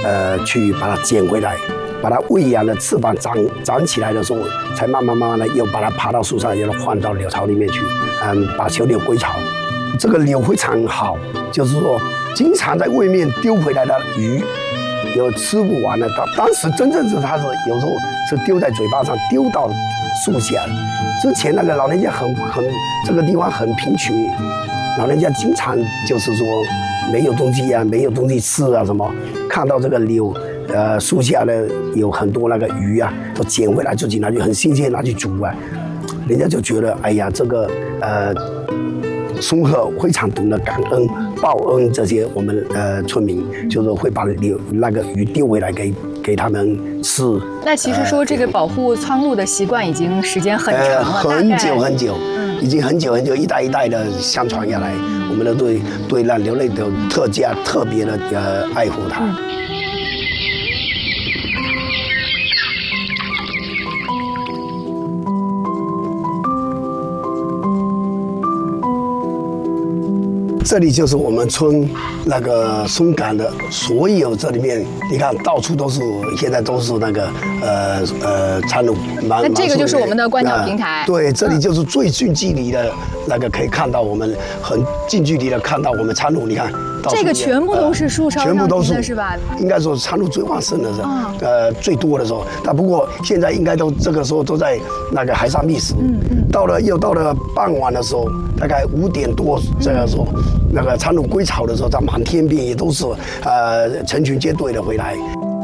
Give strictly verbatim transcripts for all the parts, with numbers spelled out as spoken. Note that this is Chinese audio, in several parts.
呃去把它捡回来，把它喂养的翅膀长长起来的时候，才慢慢慢慢的又把它爬到树上，又换到柳巢里面去，嗯，把球柳归巢。这个柳非常好，就是说经常在外面丢回来的鱼。 有吃不完的，当当时真正是它是有时候是丢在嘴巴上，丢到树下。之前那个老人家很很这个地方很贫穷，老人家经常就是说没有东西啊，没有东西吃啊什么，看到这个柳呃树下的有很多那个鱼啊，都捡回来自己拿去很新鲜拿去煮啊，人家就觉得哎呀这个呃。 松鹤非常懂得感恩报恩，这些我们呃村民就是会把柳那个鱼丢回来给给他们吃。 那其实说这个保护苍鹭的习惯已经时间很长了，呃、 很久很久，嗯、已经很久很久一代一代的相传下来，我们都对对那柳类的特加特别的呃爱护它。嗯 这里就是我们村那个松岗的所有，这里面你看到处都是，现在都是那个呃呃苍鹭。 那这个就是我们的观鸟平台。 对，这里就是最近距离的那个可以看到我们很近距离的看到我们苍鹭，你看。 这个全部都是树梢上停的是吧？ 应该说苍鹭最旺盛的时候，呃最多的时候。但不过现在应该都这个时候都在那个海上觅食。嗯嗯。到了又到了傍晚的时候，大概五点多这个时候，那个苍鹭归巢的时候，在满天边也都是呃成群结队的回来。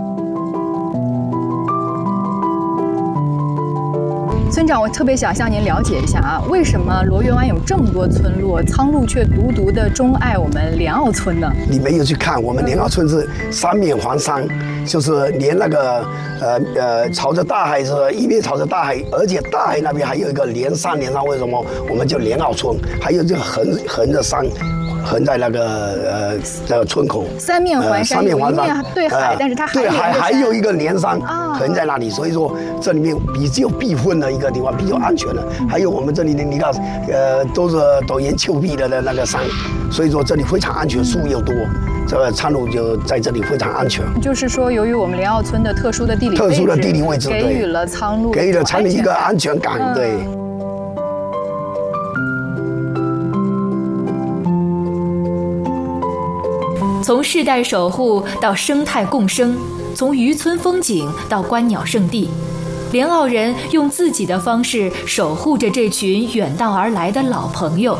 村长，我特别想向您了解一下啊，为什么罗源湾有这么多村落，苍鹭却独独的钟爱我们莲澳村呢？ 你没有去看，我们莲澳村是三面环山，就是连那个呃呃朝着大海是一面朝着大海，而且大海那边还有一个连山，连山为什么我们叫莲澳村？还有这个横横着山。 横在那个呃这个村口， 三面环山，呃、三面环山对海，呃、但是它还对海还有一个连山啊横在那里，所以说这里面比较避风的一个地方，比较安全的。嗯、还有我们这里的，你看，呃，都是陡岩峭壁的那个山，所以说这里非常安全，树又多，这个苍鹭就在这里非常安全。 就是说，由于我们莲澳村的特殊的地理特殊的地理位置， 给予了苍鹭给予了苍鹭一个安全感，嗯、对。 从世代守护到生态共生，从渔村风景到观鸟圣地，莲澳人用自己的方式守护着这群远道而来的老朋友。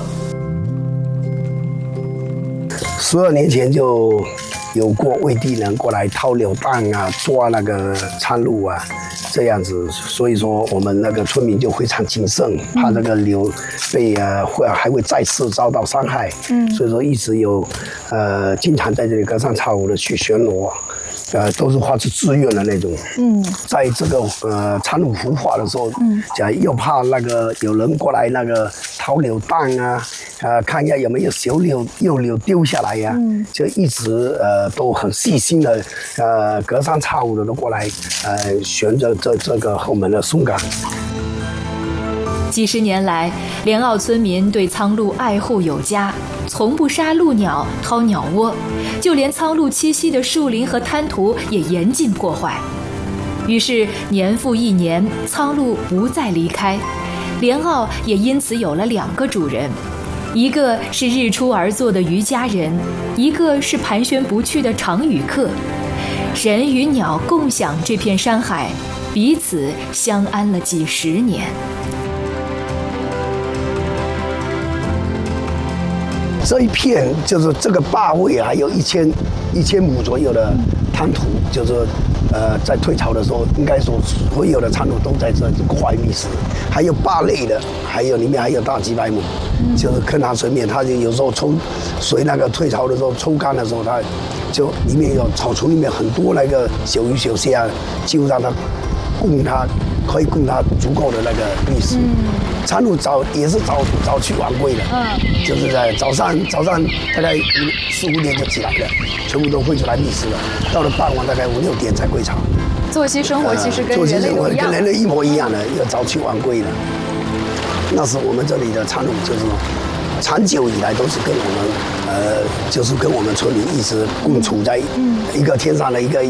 十二年前就有过外地人过来掏柳蛋啊，抓那个苍鹭啊，这样子，所以说我们那个村民就非常谨慎，怕这个柳被呃会还会再次遭到伤害。嗯，所以说一直有呃经常在这里隔三差五的去巡逻。 呃，都是发自自愿的那种。嗯，在这个呃苍鹭孵化的时候，嗯，讲又怕那个有人过来那个掏柳蛋啊，呃，看一下有没有小柳、幼柳丢下来呀、啊，嗯，就一直呃都很细心的，呃，隔三差五的都过来，呃，循着这这个后门的松岗。 几十年来，莲澳村民对苍鹭爱护有加，从不杀鹭鸟、掏鸟窝，就连苍鹭栖息的树林和滩涂也严禁破坏。于是，年复一年，苍鹭不再离开，莲澳也因此有了两个主人，一个是日出而作的渔家人，一个是盘旋不去的常旅客。人与鸟共享这片山海，彼此相安了几十年。 这一片就是这个坝位，还有一千一千亩左右的滩涂，就是呃在退潮的时候，应该说所有的苍鹭都在这过来觅食，还有坝内的，还有里面还有大几百亩，就是坑塘水面，它就有时候抽水那个退潮的时候抽干的时候，它就里面有草丛里面很多那个小鱼小虾，就让它供它可以供它足够的那个觅食。嗯 苍鹭早也是早早去晚归的，嗯，就是在早上早上大概四五点就起来了，全部都会出来觅食了。到了傍晚大概五六点才归巢。 作息生活其实跟人类一样， 跟人类一模一样的，要早去晚归的。那是我们这里的苍鹭，就是长久以来都是跟我们呃，就是跟我们村里一直共处在一个天上的一个。